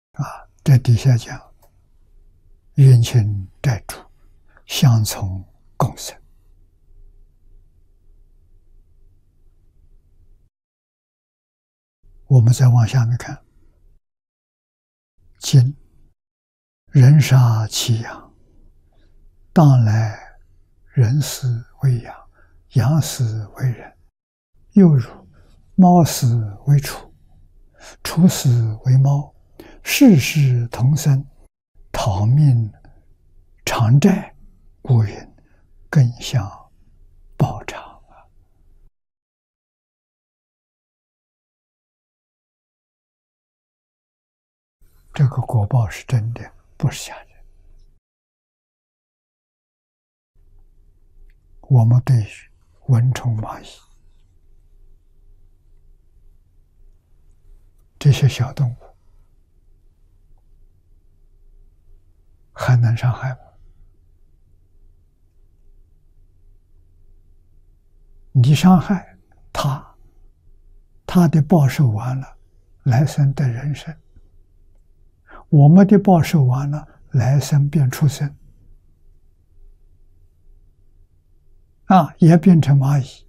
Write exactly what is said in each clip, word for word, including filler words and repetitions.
啊，这底下讲冤亲债主相从共生。我们再往下面看，今人杀其阳，当来人死为阳，阳死为人。又如猫死为畜，畜死为猫，世事同生，讨命偿债，故云更相报偿。这个果报是真的，不是假的。我们对于蚊虫蚂蚁这些小动物还能伤害吗？你伤害它，它的报受完了，来生得人生；我们的报受完了，来生变畜生，啊，也变成蚂蚁，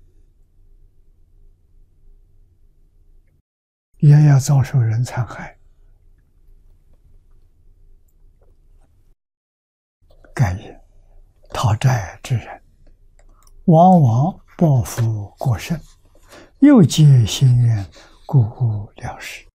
也要遭受人残害。盖言讨债之人，往往报复过甚，又结心愿，故无了事。